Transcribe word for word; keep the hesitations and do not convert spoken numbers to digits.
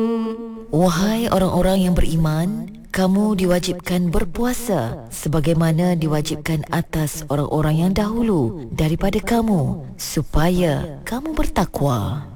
Wahai orang-orang yang beriman, kamu diwajibkan berpuasa sebagaimana diwajibkan atas orang-orang yang dahulu daripada kamu, supaya kamu bertakwa.